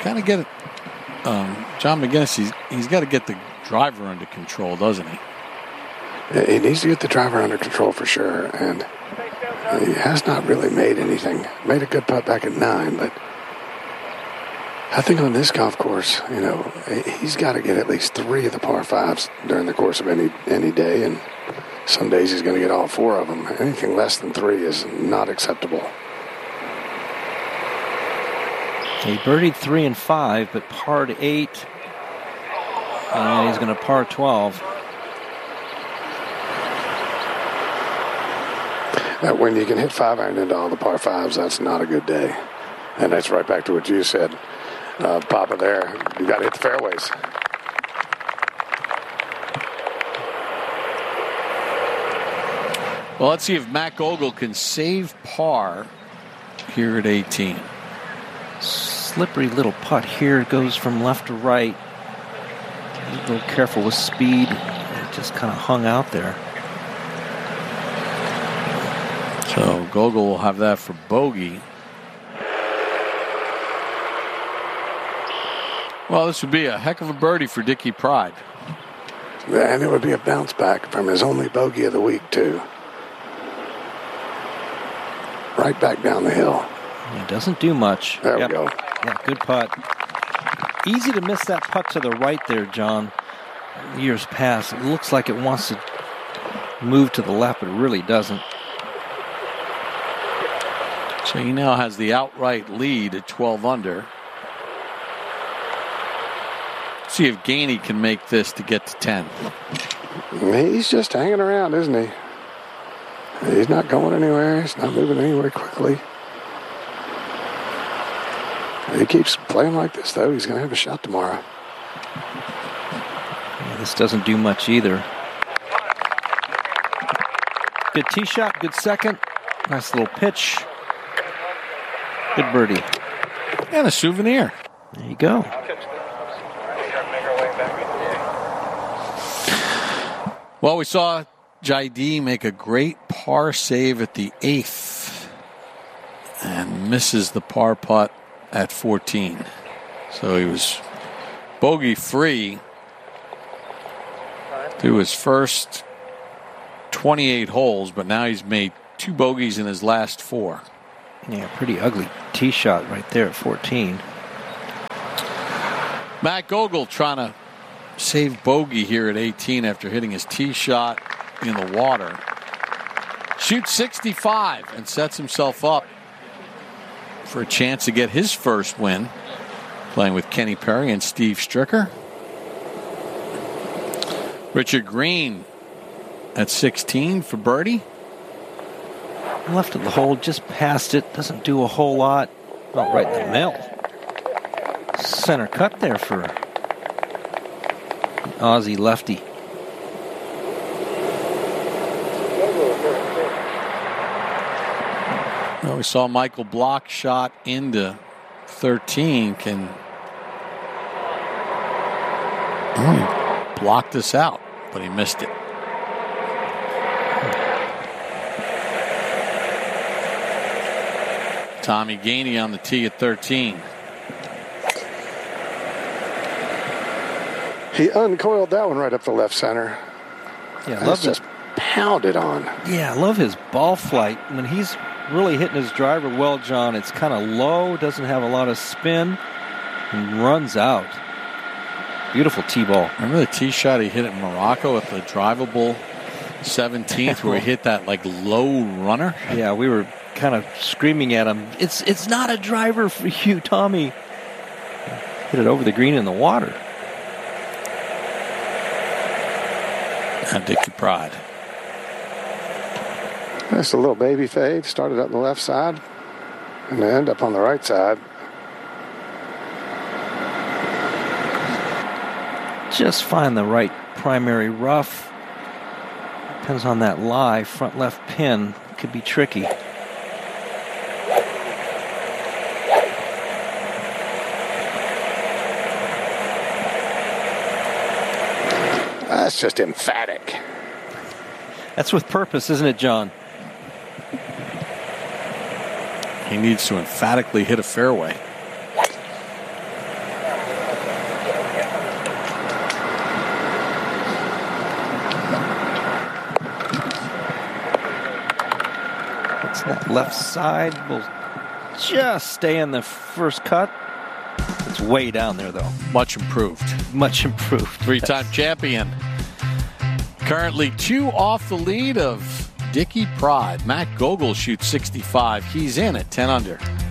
kind of get it. John McGinnis, he's got to get the driver under control, doesn't he? He needs to get the driver under control for sure, and he has not really made anything. Made a good putt back at 9, but I think on this golf course, he's got to get at least 3 of the par 5s during the course of any day, and some days he's going to get all 4 of them. Anything less than 3 is not acceptable. He birdied 3 and 5, but parred 8, and he's going to par 12. When you can hit 5-iron into all the par 5s, that's not a good day. And that's right back to what you said, Papa, there. You got to hit the fairways. Well, let's see if Matt Gogol can save par here at 18. Slippery little putt here. Goes from left to right. A little careful with speed. It just kind of hung out there. So Gogol will have that for bogey. Well, this would be a heck of a birdie for Dickie Pride. And it would be a bounce back from his only bogey of the week, too. Right back down the hill. It doesn't do much. There we go. Yeah, good putt. Easy to miss that putt to the right there, John. Years past, it looks like it wants to move to the left, but it really doesn't. So he now has the outright lead at 12 under. See if Gainey can make this to get to 10. He's just hanging around, isn't he? He's not going anywhere. He's not moving anywhere quickly. If he keeps playing like this, though, he's going to have a shot tomorrow. Yeah, this doesn't do much either. Good tee shot, good second. Nice little pitch. Good birdie. And a souvenir. There you go. Well, we saw Jaidi make a great par save at the 8th and misses the par putt at 14. So he was bogey free through his first 28 holes, but now he's made 2 bogeys in his last 4. Yeah, pretty ugly tee shot right there at 14. Matt Gogol trying to save bogey here at 18 after hitting his tee shot in the water. Shoots 65 and sets himself up for a chance to get his first win, playing with Kenny Perry and Steve Stricker. Richard Green at 16 for birdie. Left of the hole, just past it. Doesn't do a whole lot. Not right in the middle. Center cut there for the Aussie lefty. Well, we saw Michael Block shot into 13. Can block this out, but he missed it. Tommy Gainey on the tee at 13. He uncoiled that one right up the left center. Yeah, That's just pounded on. Yeah, I love his ball flight. When he's really hitting his driver well, John, it's kind of low, doesn't have a lot of spin, and runs out. Beautiful tee ball. Remember the tee shot he hit at Morocco at the drivable 17th where he hit that like low runner? Yeah, we were kind of screaming at him, it's not a driver for you, Tommy. Hit it over the green in the water. And Dickie Pride. That's a little baby fade. Started up the left side and they end up on the right side. Just find the right primary rough. Depends on that lie. Front left pin could be tricky. That's just emphatic. That's with purpose, isn't it, John? He needs to emphatically hit a fairway. That left side will just stay in the first cut. It's way down there, though. Much improved. Much improved. Three-time champion. Currently 2 off the lead of Dickie Pride. Matt Gogol shoots 65. He's in at 10 under.